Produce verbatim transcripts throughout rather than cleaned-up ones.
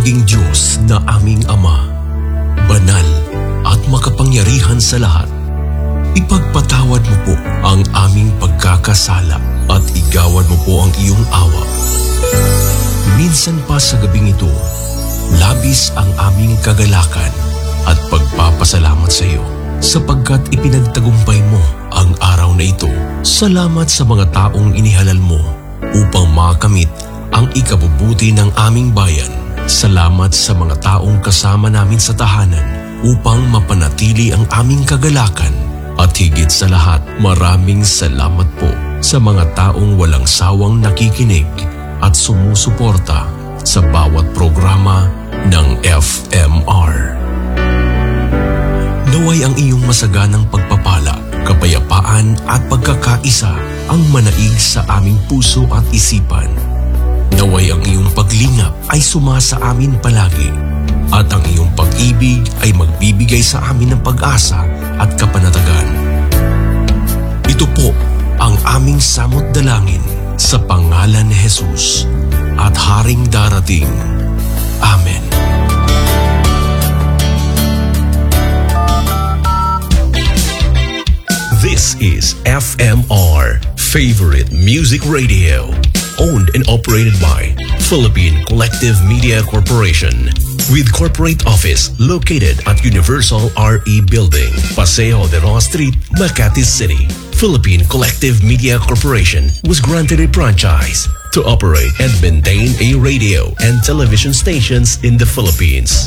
maging Diyos na aming Ama, banal at makapangyarihan sa lahat, ipagpatawad mo po ang aming pagkakasala at igawad mo po ang iyong awa. Minsan pa sa gabing ito, labis ang aming kagalakan at pagpapasalamat sa iyo sapagkat ipinagtagumpay mo ang araw na ito. Salamat sa mga taong inihalal mo upang makamit ang ikabubuti ng aming bayan. Salamat sa mga taong kasama namin sa tahanan upang mapanatili ang aming kagalakan. At higit sa lahat, maraming salamat po sa mga taong walang sawang nakikinig at sumusuporta sa bawat programa ng F M R. Naway ang iyong masaganang pagpapala, kapayapaan at pagkakaisa ang manaig sa aming puso at isipan. Naway ang iyong paglingap ay sumasa amin palagi at ang iyong pag-ibig ay magbibigay sa amin ng pag-asa at kapanatagan. Ito po ang aming samot dalangin sa pangalan ni Jesus at Haring darating. Amen. This is F M R, Favorite Music Radio, owned and operated by Philippine Collective Media Corporation, with corporate office located at Universal R E Building, Paseo de Roa Street, Makati City. Philippine Collective Media Corporation was granted a franchise to operate and maintain a radio and television stations in the Philippines.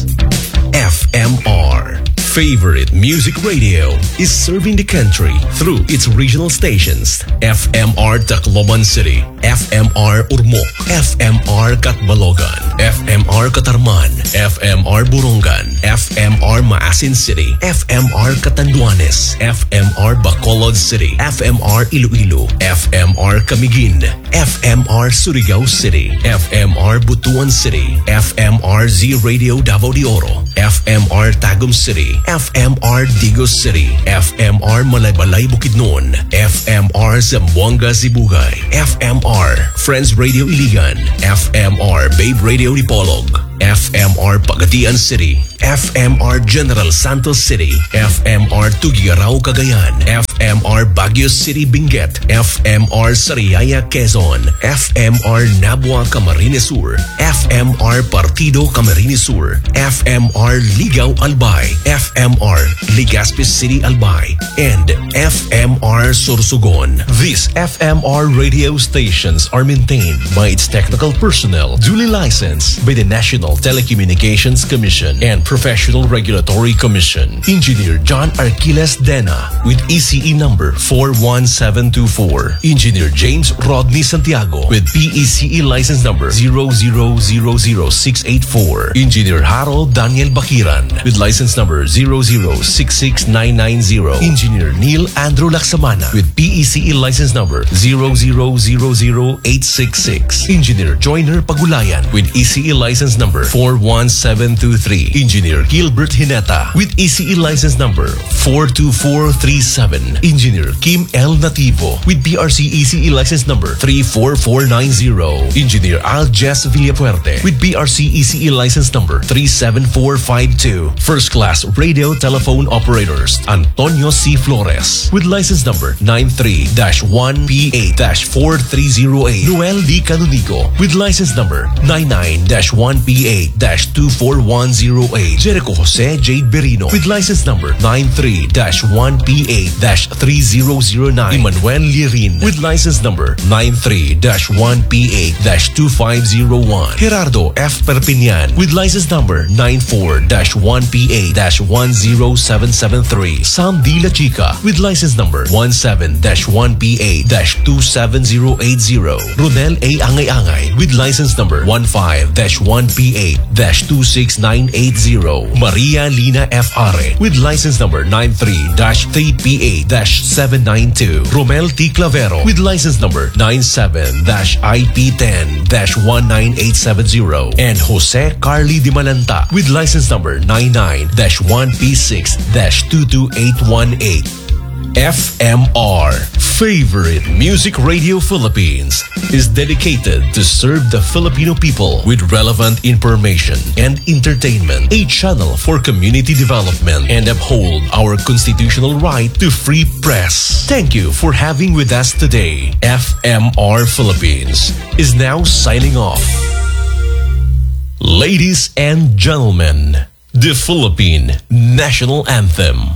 F M R, Favorite Music Radio, is serving the country through its regional stations: F M R Tacloban City, F M R Urmoc, F M R Catbalogan, F M R Catarman, F M R Borongan, F M R Maasin City, F M R Catanduanes, F M R Bacolod City, F M R Iloilo, F M R Camiguin, F M R Surigao City, F M R Butuan City, F M R Z Radio Davao de Oro, F M R Tagum City, F M R Digos City, F M R Malaybalay Bukidnon, F M R Zamboanga Sibugay, F M R Friends Radio Iligan, F M R Babe Radio Dipolog, F M R Pagadian City, F M R General Santos City, F M R Tugigaraw Cagayan, F M R Baguio City Benguet, F M R Sariaya Quezon, F M R Nabua Camarines Sur, F M R Partido Camarines Sur, F M R Ligao Albay, F M R Legazpi City Albay, and F M R Sorsogon. These F M R radio stations are maintained by its technical personnel, duly licensed by the National Telecommunications Commission and Professional Regulatory Commission. Engineer John Arquiles Dena with E C E number four one seven two four. Engineer James Rodney Santiago with P E C E license number zero zero zero zero six eight four. Engineer Harold Daniel Bakiran with license number zero zero six six nine nine zero. Engineer Neil Andrew Laksamana with P E C E license number zero zero zero zero eight six six. Engineer Joyner Pagulayan with E C E license number four one seven two three. Engineer Gilbert Hineta with E C E license number four two four three seven. Engineer Kim L. Nativo with P R C E C E license number three four four nine zero. Engineer Al Jess Villapuerte with P R C E C E license number three seven four five two. First class radio telephone operators Antonio C. Flores with license number nine three dash one P eight dash four three zero eight. Noel D. Canonigo with license number nine nine dash one P eight dash two four one zero eight. Jericho Jose Jade Berino with license number nine three dash one P eight dash three zero zero nine. Emmanuel Lirin with license number nine three dash one P eight dash two five zero one. Gerardo F. Perpignan with license number nine four dash one P eight dash one zero seven seven three. Sam D. La Chica with license number one seven dash one P eight dash two seven zero eight zero. Ronel A. Angay-Angay with license number one five dash one P eight dash two six nine eight zero. Maria Lina F. Are with license number nine three dash three P eight dash seven nine two. Romel T. Clavero with license number nine seven dash I P ten dash one nine eight seven zero. And Jose Carly Di Malanta with license number nine nine dash one P six dash two two eight one eight. F M R, Favorite Music Radio Philippines, is dedicated to serve the Filipino people with relevant information and entertainment, a channel for community development, and uphold our constitutional right to free press. Thank you for having with us today. F M R Philippines is now signing off. Ladies and gentlemen, the Philippine National Anthem.